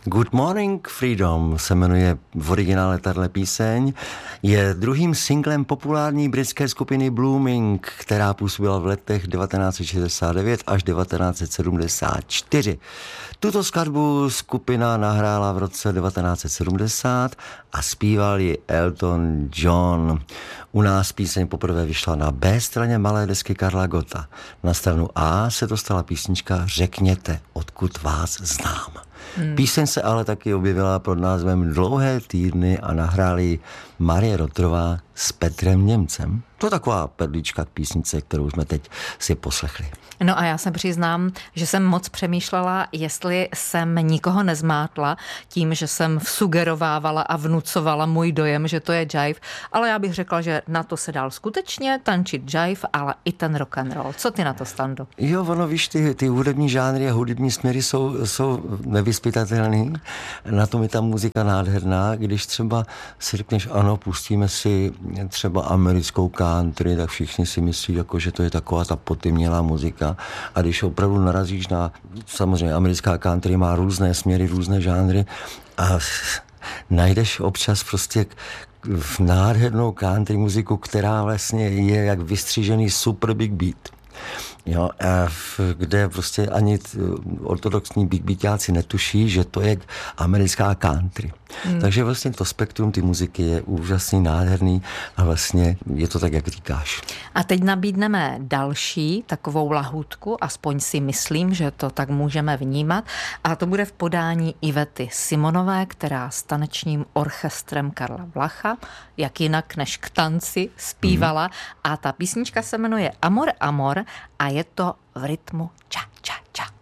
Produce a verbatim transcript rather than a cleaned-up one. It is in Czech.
Good Morning Freedom se jmenuje v originále tato píseň. Je druhým singlem populární britské skupiny Blooming, která působila v letech devatenáct set šedesát devět až devatenáct set sedmdesát čtyři. Tuto skladbu skupina nahrála v roce devatenáct set sedmdesát a zpíval ji Elton John. U nás píseň poprvé vyšla na B straně malé desky Karla Gotta. Na stranu A se dostala písnička Řekněte, odkud vás znám. Hmm. Píseň se ale taky objevila pod názvem Dlouhé týdny a nahráli ji Marie Rotrová s Petrem Němcem. To je taková perlička k písnice, kterou jsme teď si poslechli. No a já se přiznám, že jsem moc přemýšlela, jestli jsem nikoho nezmátla tím, že jsem sugerovávala a vnucovala můj dojem, že to je jive, ale já bych řekla, že na to se dál skutečně tančit jive, ale i ten rock and roll. Co ty na to, Stando? Jo, ono, víš, ty, ty hudební žánry a hudební směry jsou, jsou nevyzpytatelný. Na tom je ta muzika nádherná. Když třeba si řekneš, ano, pustíme si třeba americkou country, tak všichni si myslí, jako, že to je taková ta potymnělá muzika. A když opravdu narazíš na, samozřejmě americká country má různé směry, různé žánry a najdeš občas prostě v nádhernou country muziku, která vlastně je jak vystřížený super big beat. Jo, a kde prostě ani ortodoxní big beatáci netuší, že to je americká country. Hmm. Takže vlastně to spektrum ty muziky je úžasný, nádherný a vlastně je to tak, jak říkáš. A teď nabídneme další takovou lahůdku, aspoň si myslím, že to tak můžeme vnímat, a to bude v podání Ivety Simonové, která s tanečním orchestrem Karla Vlacha, jak jinak než k tanci, zpívala. Hmm. A ta písnička se jmenuje Amor, Amor a je to v rytmu ča, ča, ča.